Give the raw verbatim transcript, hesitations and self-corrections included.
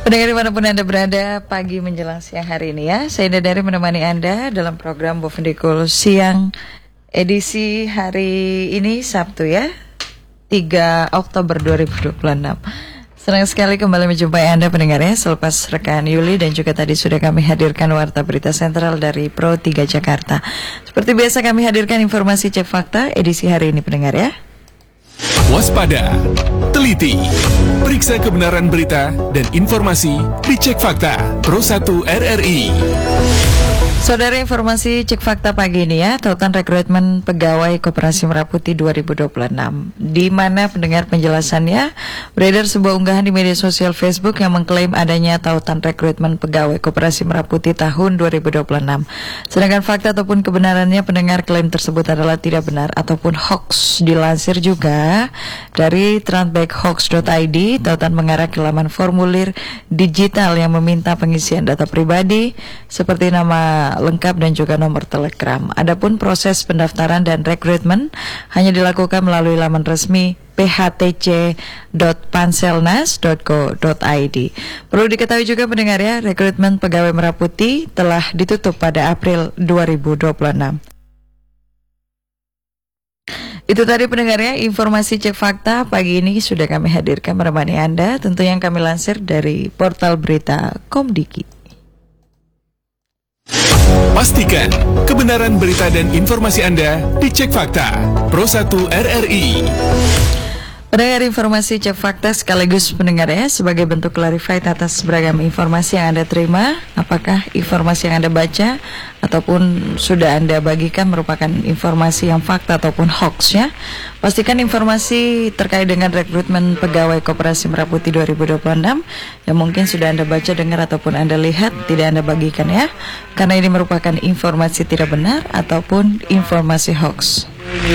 Pendengar dimanapun Anda berada, pagi menjelang siang hari ini ya, saya Indah Dari menemani Anda dalam program Bovendikul Siang edisi hari ini Sabtu ya, tiga Oktober dua ribu dua puluh enam. Senang sekali kembali menjumpai Anda pendengar ya, selepas rekan Yuli dan juga tadi sudah kami hadirkan Warta Berita Sentral dari Pro tiga Jakarta. Seperti biasa kami hadirkan informasi cek fakta edisi hari ini pendengar ya. Waspada, teliti, periksa kebenaran berita dan informasi di Cek Fakta Pro satu R R I. Saudara, informasi cek fakta pagi ini ya, tautan rekrutmen pegawai Koperasi Merah Putih dua ribu dua puluh enam. Di mana pendengar penjelasannya, beredar sebuah unggahan di media sosial Facebook yang mengklaim adanya tautan rekrutmen pegawai Koperasi Merah Putih tahun dua ribu dua puluh enam. Sedangkan fakta ataupun kebenarannya pendengar klaim tersebut adalah tidak benar ataupun hoax. Dilansir juga dari tranbackhoax dot i d, tautan mengarah ke laman formulir digital yang meminta pengisian data pribadi seperti nama lengkap dan juga nomor telegram. Adapun proses pendaftaran dan rekrutmen hanya dilakukan melalui laman resmi p h t c dot panselnas dot go dot i d. Perlu diketahui juga pendengar ya, rekrutmen pegawai Merah Putih telah ditutup pada April dua ribu dua puluh enam. Itu tadi pendengar ya, informasi cek fakta pagi ini sudah kami hadirkan menemani Anda, tentu yang kami lansir dari portal berita Komdiki. Pastikan kebenaran berita dan informasi Anda di Cek Fakta Pro satu R R I. Pendengar, informasi cek fakta sekaligus pendengar ya, sebagai bentuk clarified atas beragam informasi yang Anda terima, apakah informasi yang Anda baca ataupun sudah Anda bagikan merupakan informasi yang fakta ataupun hoax ya. Pastikan informasi terkait dengan rekrutmen pegawai Koperasi Merah Putih dua ribu dua puluh enam yang mungkin sudah Anda baca, dengar ataupun Anda lihat tidak Anda bagikan ya, karena ini merupakan informasi tidak benar ataupun informasi hoax.